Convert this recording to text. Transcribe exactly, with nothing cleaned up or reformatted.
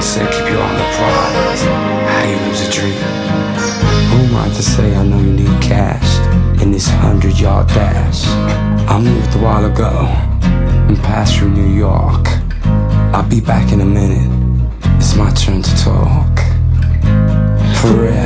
said keep you on the prize. How you lose a dream? Who am I to say I know you need cash in this hundred yard dash? I moved a while ago and passed through New York. I'll be back in a minute. It's my turn to talk. For real.